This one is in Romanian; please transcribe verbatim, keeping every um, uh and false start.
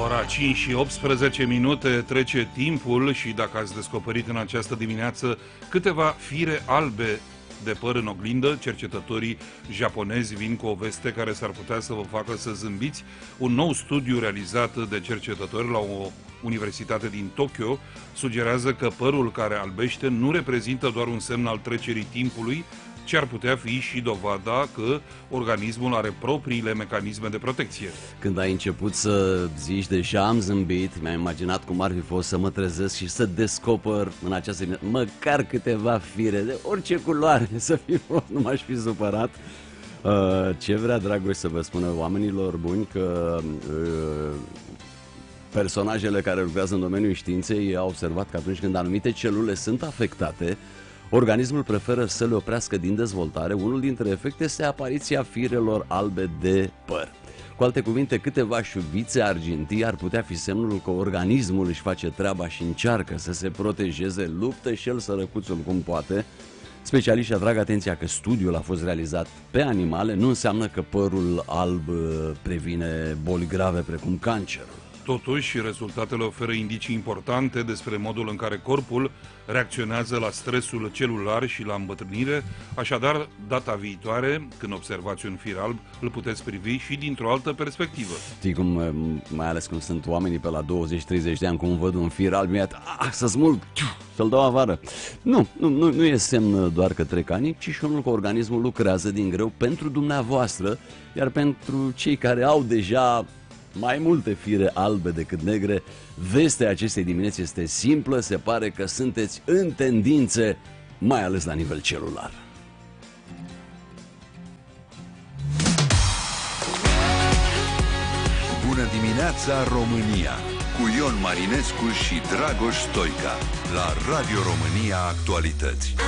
Ora cinci și optsprezece minute trece timpul și dacă ați descoperit în această dimineață câteva fire albe de păr în oglindă, cercetătorii japonezi vin cu o veste care s-ar putea să vă facă să zâmbiți. Un nou studiu realizat de cercetători la o universitate din Tokyo sugerează că părul care albește nu reprezintă doar un semn al trecerii timpului, ci ar putea fi și dovada că organismul are propriile mecanisme de protecție. Când ai început să zici deja am zâmbit, mi-am imaginat cum ar fi fost să mă trezesc și să descoper în această dimineață măcar câteva fire de orice culoare să fi fost, nu m-aș fi supărat. Ce vrea Dragoș să vă spună oamenilor buni că personajele care lucrează în domeniul științei au observat că atunci când anumite celule sunt afectate, organismul preferă să le oprească din dezvoltare. Unul dintre efecte este apariția firelor albe de păr. Cu alte cuvinte, câteva șuvițe argintii ar putea fi semnul că organismul își face treaba și încearcă să se protejeze, luptă și el sărăcuțul cum poate. Specialiștii atrag atenția că studiul a fost realizat pe animale, nu înseamnă că părul alb previne boli grave precum cancerul. Totuși, rezultatele oferă indicii importante despre modul în care corpul reacționează la stresul celular și la îmbătrânire, așadar, data viitoare, când observați un fir alb, îl puteți privi și dintr-o altă perspectivă. Știi cum, mai ales când sunt oamenii pe la douăzeci treizeci de ani, cum văd un fir alb, mi-a ah, să smulg, să-l dau afară. Nu, nu, nu, nu e semn doar că trec ani, ci și unul că organismul lucrează din greu pentru dumneavoastră, iar pentru cei care au deja mai multe fire albe decât negre, vestea acestei dimineți este simplă, se pare că sunteți în tendințe, mai ales la nivel celular. Bună dimineața, România! Cu Ion Marinescu și Dragoș Stoica la Radio România Actualități.